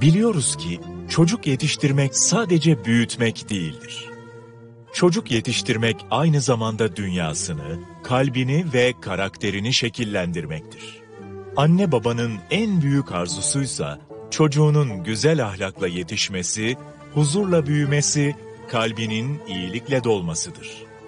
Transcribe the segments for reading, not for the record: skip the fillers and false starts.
Biliyoruz ki çocuk yetiştirmek sadece büyütmek değildir. Çocuk yetiştirmek aynı zamanda dünyasını, kalbini ve karakterini şekillendirmektir. Anne babanın en büyük arzusuysa çocuğunun güzel ahlakla yetişmesi, huzurla büyümesi, kalbinin iyilikle dolmasıdır.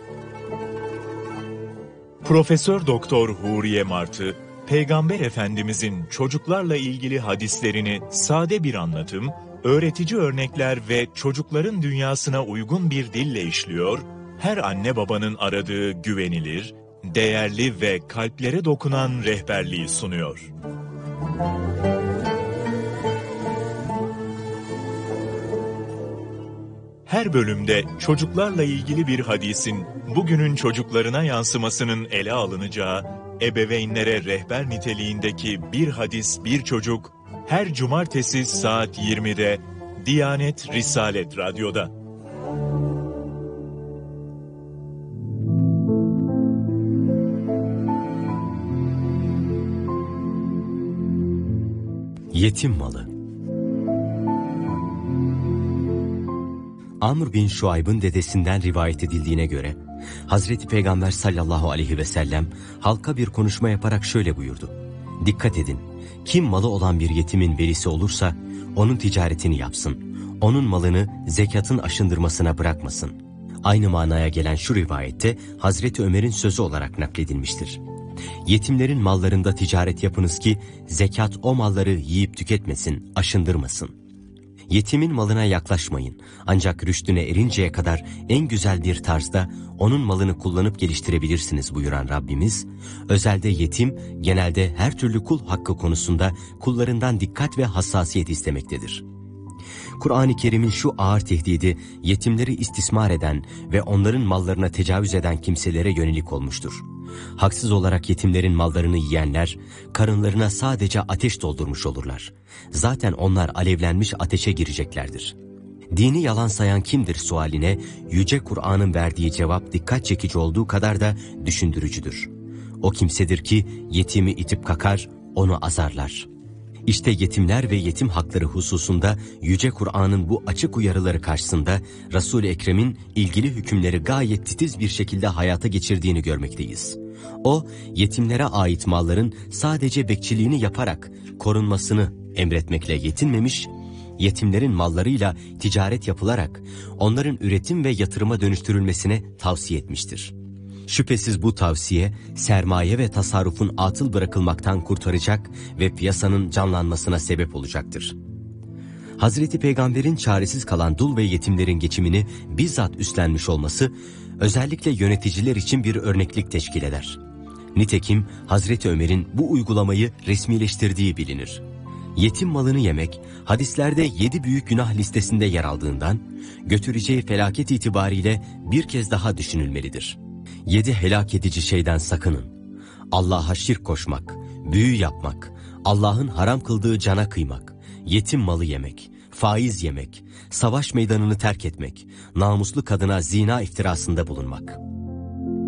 Profesör Doktor Huriye Martı, Peygamber Efendimizin çocuklarla ilgili hadislerini sade bir anlatım, öğretici örnekler ve çocukların dünyasına uygun bir dille işliyor, her anne babanın aradığı güvenilir, değerli ve kalplere dokunan rehberliği sunuyor. Her bölümde çocuklarla ilgili bir hadisin bugünün çocuklarına yansımasının ele alınacağı, ebeveynlere rehber niteliğindeki Bir Hadis Bir Çocuk, her cumartesi saat 20'de Diyanet Risalet Radyo'da. Yetim malı. Amr bin Şuayb'ın dedesinden rivayet edildiğine göre, Hazreti Peygamber sallallahu aleyhi ve sellem halka bir konuşma yaparak şöyle buyurdu: "Dikkat edin, kim malı olan bir yetimin velisi olursa, onun ticaretini yapsın, onun malını zekatın aşındırmasına bırakmasın." Aynı manaya gelen şu rivayette, Hazreti Ömer'in sözü olarak nakledilmiştir: "Yetimlerin mallarında ticaret yapınız ki, zekat o malları yiyip tüketmesin, aşındırmasın." Yetimin malına yaklaşmayın, ancak rüştüne erinceye kadar en güzel bir tarzda onun malını kullanıp geliştirebilirsiniz buyuran Rabbimiz, özelde yetim, genelde her türlü kul hakkı konusunda kullarından dikkat ve hassasiyet istemektedir. Kur'an-ı Kerim'in şu ağır tehdidi, yetimleri istismar eden ve onların mallarına tecavüz eden kimselere yönelik olmuştur. Haksız olarak yetimlerin mallarını yiyenler, karınlarına sadece ateş doldurmuş olurlar. Zaten onlar alevlenmiş ateşe gireceklerdir. Dini yalan sayan kimdir sualine, Yüce Kur'an'ın verdiği cevap dikkat çekici olduğu kadar da düşündürücüdür. O kimsedir ki yetimi itip kakar, onu azarlar. İşte yetimler ve yetim hakları hususunda Yüce Kur'an'ın bu açık uyarıları karşısında Resul-i Ekrem'in ilgili hükümleri gayet titiz bir şekilde hayata geçirdiğini görmekteyiz. O, yetimlere ait malların sadece bekçiliğini yaparak korunmasını emretmekle yetinmemiş, yetimlerin mallarıyla ticaret yapılarak onların üretim ve yatırıma dönüştürülmesine tavsiye etmiştir. Şüphesiz bu tavsiye, sermaye ve tasarrufun atıl bırakılmaktan kurtaracak ve piyasanın canlanmasına sebep olacaktır. Hazreti Peygamber'in çaresiz kalan dul ve yetimlerin geçimini bizzat üstlenmiş olması, özellikle yöneticiler için bir örneklik teşkil eder. Nitekim Hazreti Ömer'in bu uygulamayı resmileştirdiği bilinir. Yetim malını yemek, hadislerde 7 büyük günah listesinde yer aldığından, götüreceği felaket itibariyle bir kez daha düşünülmelidir. 7 helak edici şeyden sakının: Allah'a şirk koşmak, büyü yapmak, Allah'ın haram kıldığı cana kıymak, yetim malı yemek, faiz yemek, savaş meydanını terk etmek, namuslu kadına zina iftirasında bulunmak.